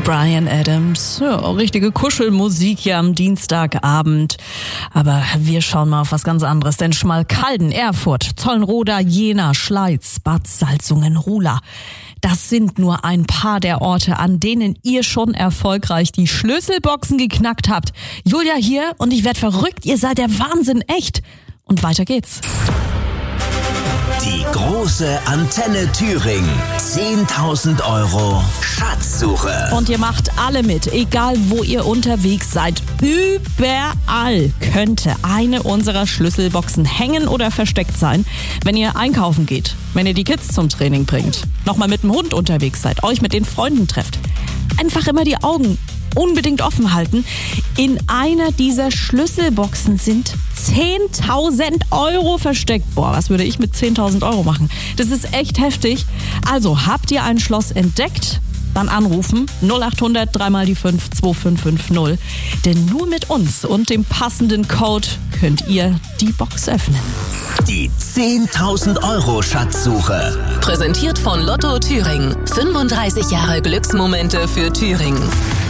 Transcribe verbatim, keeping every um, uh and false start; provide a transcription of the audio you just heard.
Bryan Adams. Ja, richtige Kuschelmusik hier am Dienstagabend. Aber wir schauen mal auf was ganz anderes. Denn Schmalkalden, Erfurt, Zollenroda, Jena, Schleiz, Bad Salzungen, Rula. Das sind nur ein paar der Orte, an denen ihr schon erfolgreich die Schlüsselboxen geknackt habt. Julia hier und ich werd verrückt. Ihr seid der Wahnsinn, echt. Und weiter geht's. Die große Antenne Thüringen. zehntausend Euro Schatzsuche. Und ihr macht alle mit, egal wo ihr unterwegs seid. Überall könnte eine unserer Schlüsselboxen hängen oder versteckt sein, wenn ihr einkaufen geht, wenn ihr die Kids zum Training bringt, nochmal mit dem Hund unterwegs seid, euch mit den Freunden trefft. Einfach immer die Augen unbedingt offen halten. In einer dieser Schlüsselboxen sind zehntausend Euro versteckt. Boah, was würde ich mit zehntausend Euro machen? Das ist echt heftig. Also, habt ihr ein Schloss entdeckt? Dann anrufen null acht hundert drei mal die fünf zwei fünf fünf null. Denn nur mit uns und dem passenden Code könnt ihr die Box öffnen. Die zehntausend Euro Schatzsuche. Präsentiert von Lotto Thüringen. fünfunddreißig Jahre Glücksmomente für Thüringen.